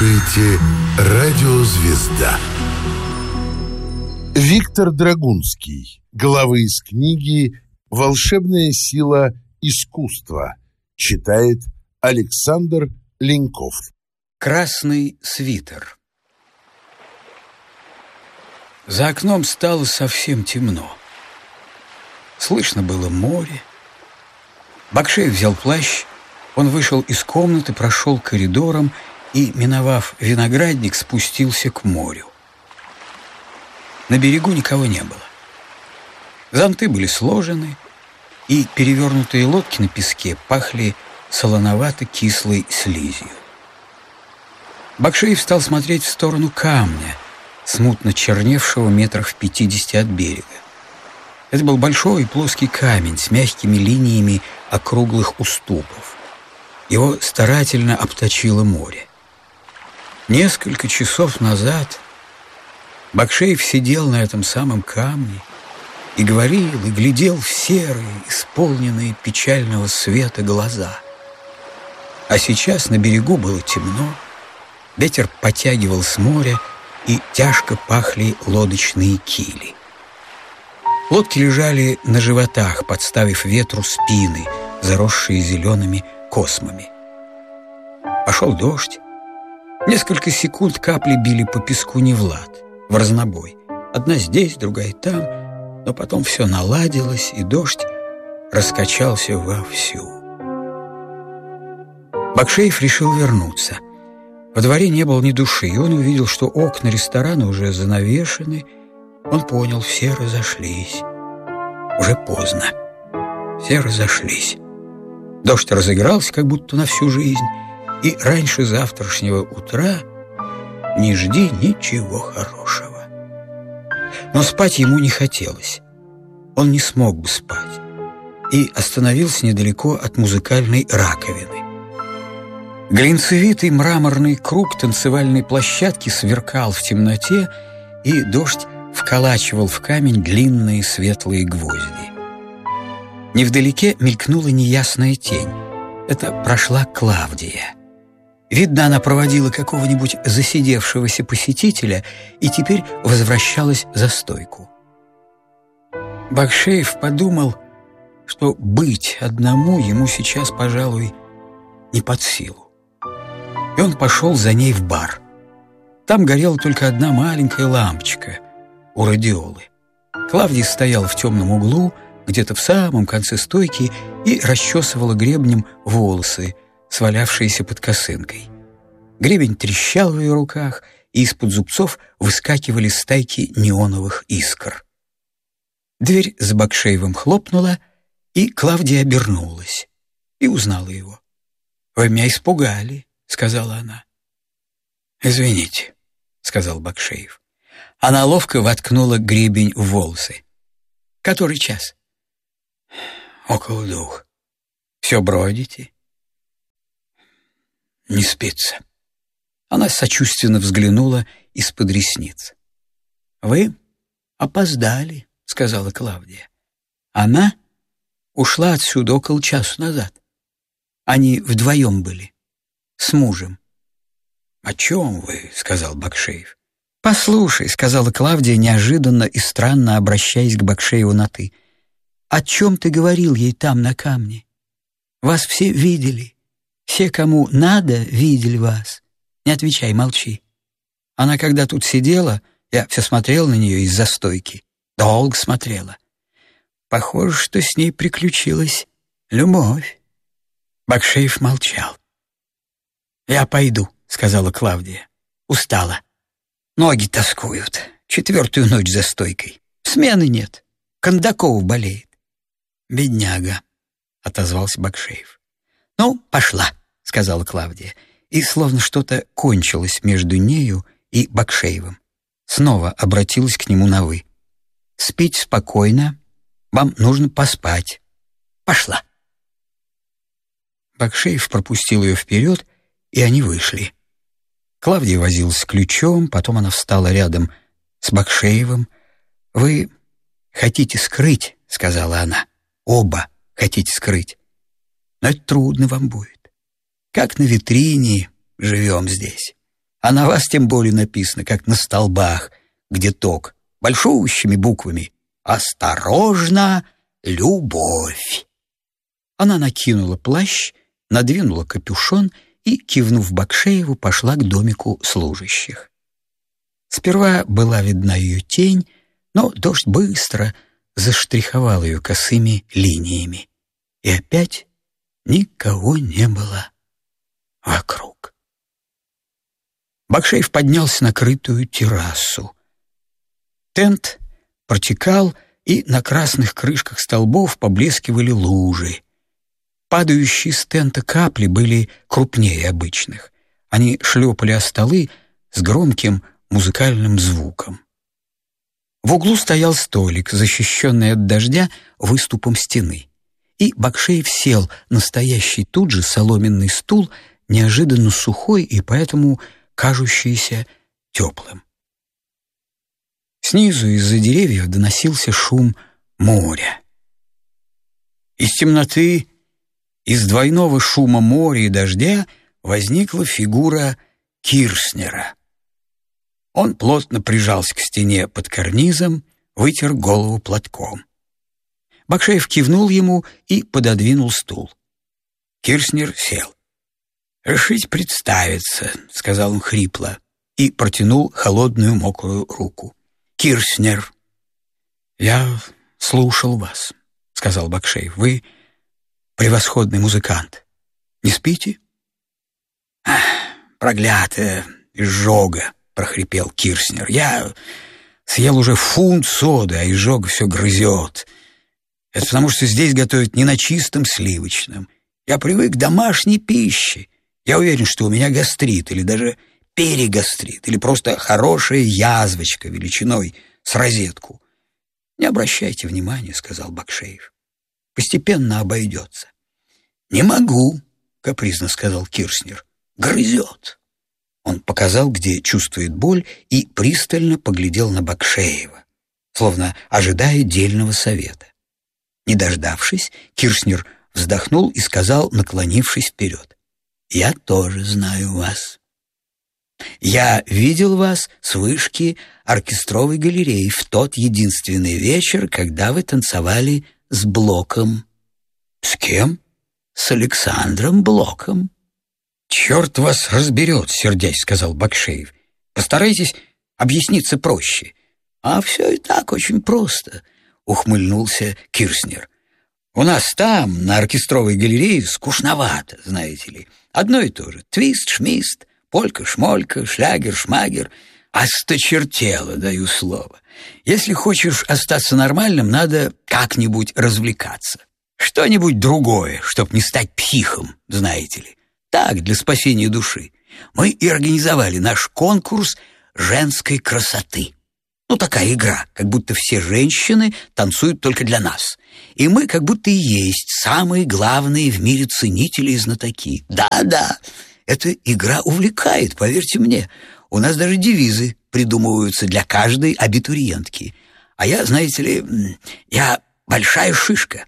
слушаете «Радио Звезда». Виктор Драгунский. Главы из книги «Волшебная сила искусства». Читает Александр Леньков. Красный свитер. За окном стало совсем темно. Слышно было море. Бакшеев взял плащ. Он вышел из комнаты, прошел коридором и, миновав виноградник, спустился к морю. На берегу никого не было. Зонты были сложены, и перевернутые лодки на песке пахли солоновато-кислой слизью. Бакшеев стал смотреть в сторону камня, смутно черневшего метрах в 50 от берега. Это был большой плоский камень с мягкими линиями округлых уступов. Его старательно обточило море. Несколько часов назад Бакшеев сидел на этом самом камне и говорил, и глядел в серые, исполненные печального света глаза. А сейчас на берегу было темно, ветер потягивал с моря, и тяжко пахли лодочные кили. Лодки лежали на животах, подставив ветру спины, заросшие зелеными космами. Пошел дождь. Несколько секунд капли били по песку не в лад, в разнобой. Одна здесь, другая там, но потом все наладилось, и дождь раскачался вовсю. Бакшеев решил вернуться. Во дворе не было ни души, и он увидел, что окна ресторана уже занавешены. Он понял, все разошлись. Уже поздно. Все разошлись. Дождь разыгрался, как будто на всю жизнь, и раньше завтрашнего утра не жди ничего хорошего. Но спать ему не хотелось. Он не смог бы спать. И остановился недалеко от музыкальной раковины. Глинцевитый мраморный круг танцевальной площадки сверкал в темноте, и дождь вколачивал в камень длинные светлые гвозди. Невдалеке мелькнула неясная тень. Это прошла Клавдия. Видно, она проводила какого-нибудь засидевшегося посетителя и теперь возвращалась за стойку. Бакшеев подумал, что быть одному ему сейчас, пожалуй, не под силу. И он пошел за ней в бар. Там горела только одна маленькая лампочка у радиолы. Клавдия стояла в темном углу, где-то в самом конце стойки, и расчесывала гребнем волосы, свалявшиеся под косынкой. Гребень трещал в ее руках, и из-под зубцов выскакивали стайки неоновых искр. Дверь с Бакшеевым хлопнула, и Клавдия обернулась и узнала его. «Вы меня испугали», — сказала она. «Извините», — сказал Бакшеев. Она ловко воткнула гребень в волосы. «Который час?» «Около 2. Все бродите?» «Не спится». Она сочувственно взглянула из-под ресниц. «Вы опоздали», — сказала Клавдия. «Она ушла отсюда около часа назад. Они вдвоем были, с мужем». «О чем вы?» — сказал Бакшеев. «Послушай», — сказала Клавдия, неожиданно и странно обращаясь к Бакшееву на «ты». «О чем ты говорил ей там, на камне? Вас все видели. Все, кому надо, видели вас. Не отвечай, молчи. Она, когда тут сидела, я все смотрел на нее из-за стойки. Долго смотрела. Похоже, что с ней приключилась любовь». Бакшеев молчал. «Я пойду», — сказала Клавдия. «Устала. Ноги тоскуют. 4-ю ночь за стойкой. Смены нет. Кондаков болеет». «Бедняга», — отозвался Бакшеев. «Ну, пошла», — сказала Клавдия. И словно что-то кончилось между нею и Бакшеевым. Снова обратилась к нему на «вы». «Спите спокойно. Вам нужно поспать. Пошла». Бакшеев пропустил ее вперед, и они вышли. Клавдия возилась с ключом, потом она встала рядом с Бакшеевым. «Вы хотите скрыть», — сказала она. «Оба хотите скрыть. Но это трудно вам будет. Как на витрине живем здесь. А на вас тем более написано, как на столбах, где ток, большущими буквами: «Осторожно, любовь». Она накинула плащ, надвинула капюшон и, кивнув Бакшееву, пошла к домику служащих. Сперва была видна ее тень, но дождь быстро заштриховал ее косыми линиями. И опять никого не было вокруг. Бакшеев поднялся на крытую террасу. Тент протекал, и на красных крышках столбов поблескивали лужи. Падающие с тента капли были крупнее обычных. Они шлепали о столы с громким музыкальным звуком. В углу стоял столик, защищенный от дождя выступом стены. И Бакшеев сел на стоящий тут же соломенный стул, неожиданно сухой и поэтому кажущийся теплым. Снизу из-за деревьев доносился шум моря. Из темноты, из двойного шума моря и дождя возникла фигура Кирснера. Он плотно прижался к стене под карнизом, вытер голову платком. Бакшеев кивнул ему и пододвинул стул. Кирснер сел. «Решите представиться», — сказал он хрипло и протянул холодную мокрую руку. «Кирснер». «Я слушал вас», — сказал Бакшеев. «Вы превосходный музыкант. Не спите?» «Проклятая изжога», — прохрипел Кирснер. «Я съел уже фунт соды, а изжога все грызет. Это потому, что здесь готовят не на чистом сливочном. Я привык к домашней пище. Я уверен, что у меня гастрит или даже перегастрит, или просто хорошая язвочка величиной с розетку». «Не обращайте внимания», — сказал Бакшеев. «Постепенно обойдется». «Не могу», — капризно сказал Кирснер. «Грызет». Он показал, где чувствует боль, и пристально поглядел на Бакшеева, словно ожидая дельного совета. Не дождавшись, Кирснер вздохнул и сказал, наклонившись вперед: «Я тоже знаю вас. Я видел вас с вышки оркестровой галереи в тот единственный вечер, когда вы танцевали с Блоком». «С кем?» «С Александром Блоком». «Черт вас разберет», — сердясь сказал Бакшеев. «Постарайтесь объясниться проще». «А все и так очень просто», — ухмыльнулся Кирснер. «У нас там, на оркестровой галерее, скучновато, знаете ли. Одно и то же. Твист-шмист, полька-шмолька, шлягер-шмагер. Осточертело, даю слово. Если хочешь остаться нормальным, надо как-нибудь развлекаться. Что-нибудь другое, чтоб не стать психом, знаете ли. Так, для спасения души. Мы и организовали наш конкурс женской красоты. Ну, такая игра, как будто все женщины танцуют только для нас. И мы как будто и есть самые главные в мире ценители и знатоки. Да-да, эта игра увлекает, поверьте мне. У нас даже девизы придумываются для каждой абитуриентки. А я, знаете ли, я большая шишка.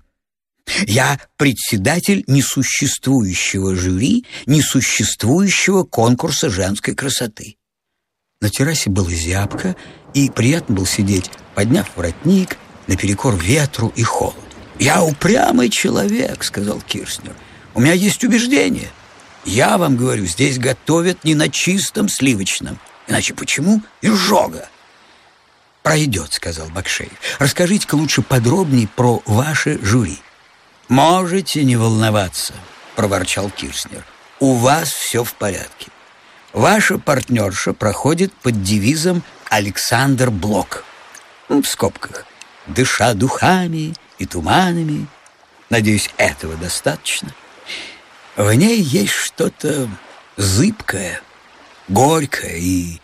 Я председатель несуществующего жюри, несуществующего конкурса женской красоты. На террасе было зябко, и приятно было сидеть, подняв воротник, наперекор ветру и холоду. «Я упрямый человек», — сказал Кирснер. «У меня есть убеждение. Я вам говорю, здесь готовят не на чистом сливочном. Иначе почему изжога?» «Пройдет», — сказал Бакшеев. «Расскажите-ка лучше подробнее про ваше жюри». «Можете не волноваться», — проворчал Кирснер. «У вас все в порядке. Ваша партнерша проходит под девизом «Александр Блок». В скобках. «Дыша духами и туманами». Надеюсь, этого достаточно. В ней есть что-то зыбкое, горькое и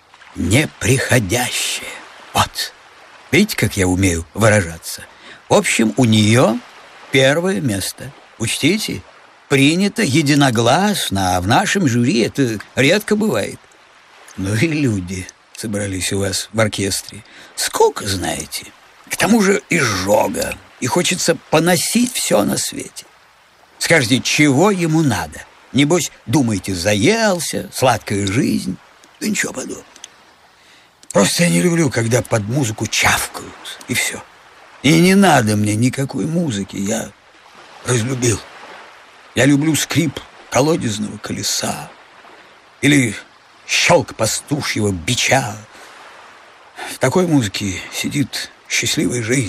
неприходящее. Вот. Видите, как я умею выражаться? В общем, у нее первое место. Учтите, принято единогласно, а в нашем жюри это редко бывает. Ну и люди собрались у вас в оркестре. Сколько, знаете. К тому же изжога, и хочется поносить все на свете. Скажите, чего ему надо? Небось, думаете, заелся, сладкая жизнь? Да ничего подобного. Просто я не люблю, когда под музыку чавкают, и все. И не надо мне никакой музыки, я разлюбил. Я люблю скрип колодезного колеса или щелк пастушьего бича. В такой музыке сидит счастливая женщина.